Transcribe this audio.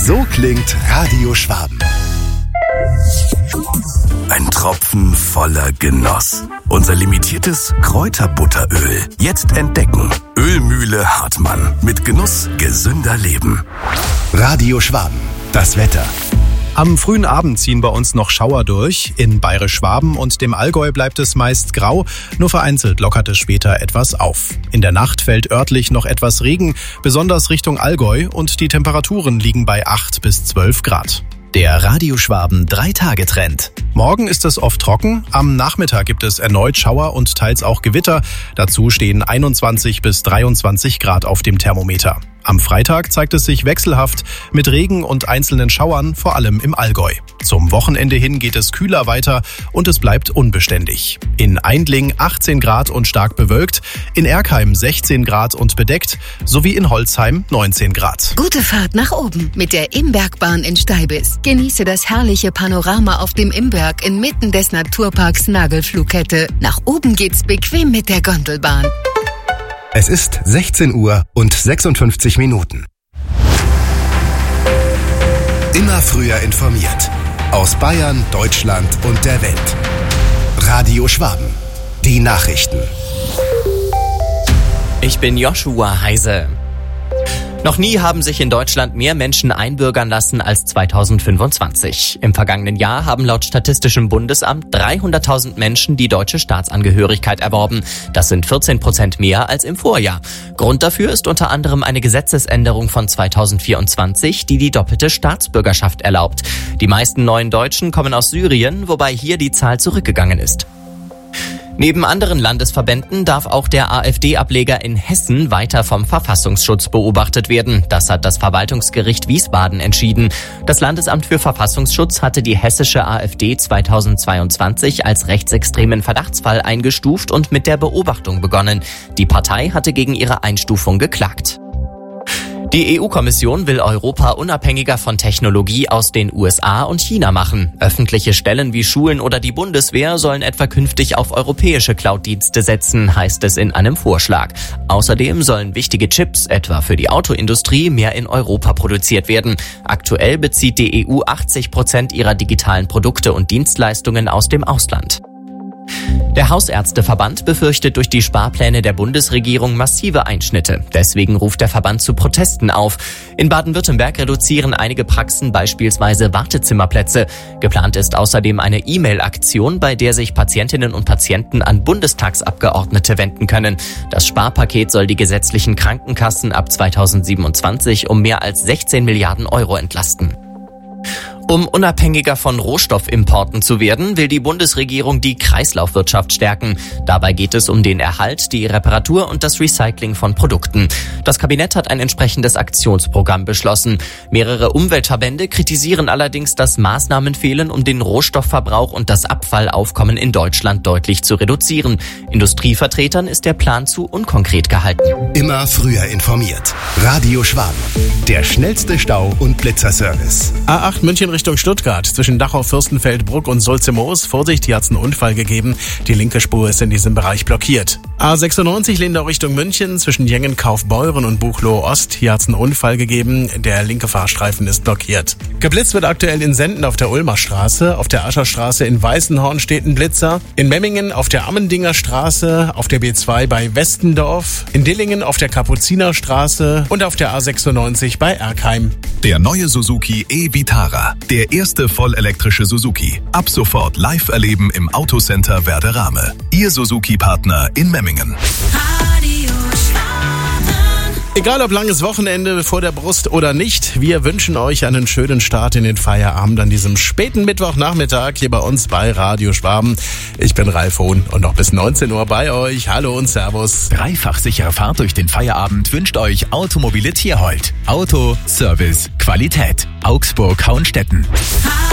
So klingt Radio Schwaben. Ein Tropfen voller Genuss. Unser limitiertes Kräuterbutteröl. Jetzt entdecken. Ölmühle Hartmann. Mit Genuss gesünder Leben. Radio Schwaben. Das Wetter. Am frühen Abend ziehen bei uns noch Schauer durch. In Bayerisch-Schwaben und dem Allgäu bleibt es meist grau, nur vereinzelt lockert es später etwas auf. In der Nacht fällt örtlich noch etwas Regen, besonders Richtung Allgäu, und die Temperaturen liegen bei 8 bis 12 Grad. Der Radio Schwaben 3-Tage-Trend. Morgen ist es oft trocken, am Nachmittag gibt es erneut Schauer und teils auch Gewitter. Dazu stehen 21 bis 23 Grad auf dem Thermometer. Am Freitag zeigt es sich wechselhaft mit Regen und einzelnen Schauern, vor allem im Allgäu. Zum Wochenende hin geht es kühler weiter und es bleibt unbeständig. In Aindling 18 Grad und stark bewölkt, in Erkheim 16 Grad und bedeckt, sowie in Holzheim 19 Grad. Gute Fahrt nach oben mit der Imbergbahn in Steibis. Genieße das herrliche Panorama auf dem Imberg inmitten des Naturparks Nagelflughette. Nach oben geht's bequem mit der Gondelbahn. Es ist 16 Uhr und 56 Minuten. Immer früher informiert. Aus Bayern, Deutschland und der Welt. Radio Schwaben. Die Nachrichten. Ich bin Joshua Heise. Noch nie haben sich in Deutschland mehr Menschen einbürgern lassen als 2025. Im vergangenen Jahr haben laut Statistischem Bundesamt 300.000 Menschen die deutsche Staatsangehörigkeit erworben. Das sind 14% mehr als im Vorjahr. Grund dafür ist unter anderem eine Gesetzesänderung von 2024, die die doppelte Staatsbürgerschaft erlaubt. Die meisten neuen Deutschen kommen aus Syrien, wobei hier die Zahl zurückgegangen ist. Neben anderen Landesverbänden darf auch der AfD-Ableger in Hessen weiter vom Verfassungsschutz beobachtet werden. Das hat das Verwaltungsgericht Wiesbaden entschieden. Das Landesamt für Verfassungsschutz hatte die hessische AfD 2022 als rechtsextremen Verdachtsfall eingestuft und mit der Beobachtung begonnen. Die Partei hatte gegen ihre Einstufung geklagt. Die EU-Kommission will Europa unabhängiger von Technologie aus den USA und China machen. Öffentliche Stellen wie Schulen oder die Bundeswehr sollen etwa künftig auf europäische Cloud-Dienste setzen, heißt es in einem Vorschlag. Außerdem sollen wichtige Chips, etwa für die Autoindustrie, mehr in Europa produziert werden. Aktuell bezieht die EU 80% ihrer digitalen Produkte und Dienstleistungen aus dem Ausland. Der Hausärzteverband befürchtet durch die Sparpläne der Bundesregierung massive Einschnitte. Deswegen ruft der Verband zu Protesten auf. In Baden-Württemberg reduzieren einige Praxen beispielsweise Wartezimmerplätze. Geplant ist außerdem eine E-Mail-Aktion, bei der sich Patientinnen und Patienten an Bundestagsabgeordnete wenden können. Das Sparpaket soll die gesetzlichen Krankenkassen ab 2027 um mehr als 16 Milliarden Euro entlasten. Um unabhängiger von Rohstoffimporten zu werden, will die Bundesregierung die Kreislaufwirtschaft stärken. Dabei geht es um den Erhalt, die Reparatur und das Recycling von Produkten. Das Kabinett hat ein entsprechendes Aktionsprogramm beschlossen. Mehrere Umweltverbände kritisieren allerdings, dass Maßnahmen fehlen, um den Rohstoffverbrauch und das Abfallaufkommen in Deutschland deutlich zu reduzieren. Industrievertretern ist der Plan zu unkonkret gehalten. Immer früher informiert. Radio Schwaben. Der schnellste Stau- und Blitzerservice. A8 München Richtung Stuttgart, zwischen Dachau, Fürstenfeldbruck und Sulze-Moos. Vorsicht, hier hat es einen Unfall gegeben. Die linke Spur ist in diesem Bereich blockiert. A96 Lindau Richtung München, zwischen Jengen, Kaufbeuren und Buchloe Ost. Hier hat es einen Unfall gegeben. Der linke Fahrstreifen ist blockiert. Geblitzt wird aktuell in Senden auf der Ulmer Straße. Auf der Ascherstraße in Weißenhorn steht ein Blitzer. In Memmingen auf der Ammendinger Straße, auf der B2 bei Westendorf. In Dillingen auf der Kapuzinerstraße und auf der A96 bei Erkheim. Der neue Suzuki e-Vitara. Der erste vollelektrische Suzuki. Ab sofort live erleben im Autocenter Werderame. Ihr Suzuki-Partner in Memmingen. Egal ob langes Wochenende vor der Brust oder nicht, wir wünschen euch einen schönen Start in den Feierabend an diesem späten Mittwochnachmittag hier bei uns bei Radio Schwaben. Ich bin Ralf Hohn und noch bis 19 Uhr bei euch. Hallo und Servus. Dreifach sichere Fahrt durch den Feierabend wünscht euch Automobile Tierhold. Auto, Service, Qualität. Augsburg, Hauenstetten.